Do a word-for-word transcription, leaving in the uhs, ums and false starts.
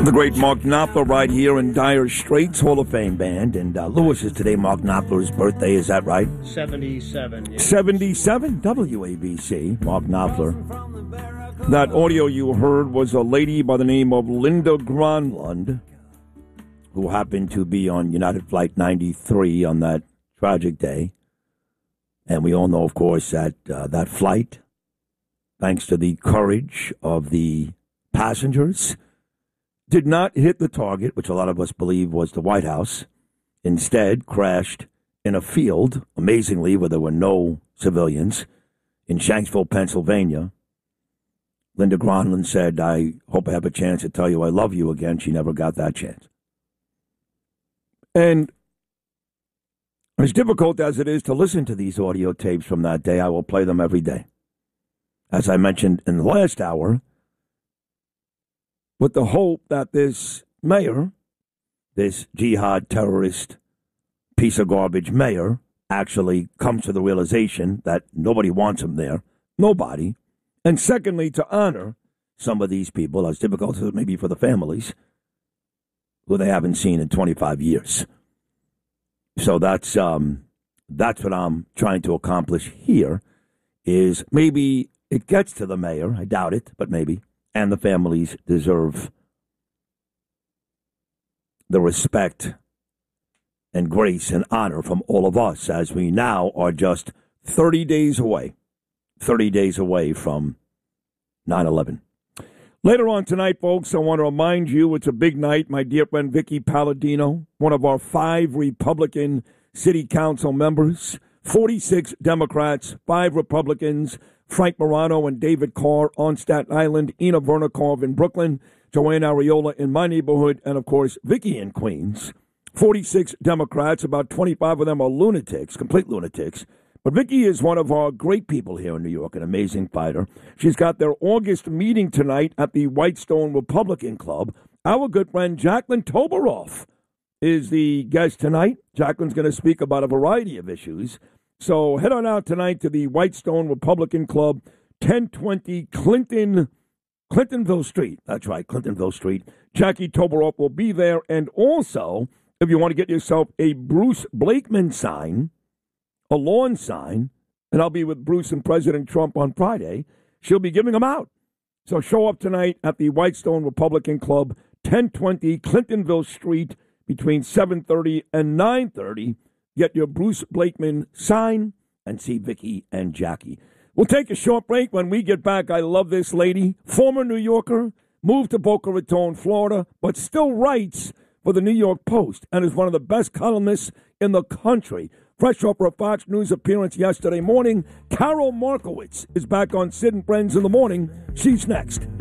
The great Mark Knopfler right here in Dire Straits Hall of Fame band. And uh, Lewis is today Mark Knopfler's birthday, is that right? seventy-seven. Yes. seventy-seven, W A B C, Mark Knopfler. That audio you heard was a lady by the name of Linda Gronlund, who happened to be on United Flight ninety-three on that tragic day. And we all know, of course, that uh, that flight, thanks to the courage of the passengers, did not hit the target, which a lot of us believe was the White House. Instead, crashed in a field, amazingly, where there were no civilians, in Shanksville, Pennsylvania. Linda Gronlund said, I hope I have a chance to tell you I love you again. She never got that chance. And as difficult as it is to listen to these audio tapes from that day, I will play them every day. As I mentioned in the last hour, with the hope that this mayor, this jihad terrorist piece of garbage mayor, actually comes to the realization that nobody wants him there. Nobody. And secondly, to honor some of these people, as difficult as it may be for the families, who they haven't seen in twenty-five years. So that's um, that's what I'm trying to accomplish here, is maybe it gets to the mayor. I doubt it, but maybe. And the families deserve the respect and grace and honor from all of us, as we now are just thirty days away, thirty days away from nine eleven. Later on tonight, folks, I want to remind you it's a big night. My dear friend Vicky Palladino, one of our five Republican city council members, forty-six Democrats, five Republicans, Frank Morano and David Carr on Staten Island, Ina Vernikov in Brooklyn, Joanne Areola in my neighborhood, and, of course, Vicky in Queens. forty-six Democrats, about twenty-five of them are lunatics, complete lunatics. But Vicky is one of our great people here in New York, an amazing fighter. She's got their August meeting tonight at the Whitestone Republican Club. Our good friend Jacqueline Toberoff is the guest tonight. Jacqueline's going to speak about a variety of issues. So head on out tonight to the Whitestone Republican Club, ten twenty Clinton, Clintonville Street. That's right, Clintonville Street. Jackie Toberoff will be there. And also, if you want to get yourself a Bruce Blakeman sign, a lawn sign, and I'll be with Bruce and President Trump on Friday, she'll be giving them out. So show up tonight at the Whitestone Republican Club, ten twenty Clintonville Street, between seven thirty and nine thirty. Get your Bruce Blakeman sign and see Vicky and Jackie. We'll take a short break. When we get back, I love this lady, former New Yorker, moved to Boca Raton, Florida, but still writes for the New York Post and is one of the best columnists in the country. Fresh off her Fox News appearance yesterday morning, Carol Markowitz is back on Sid and Friends in the Morning. She's next.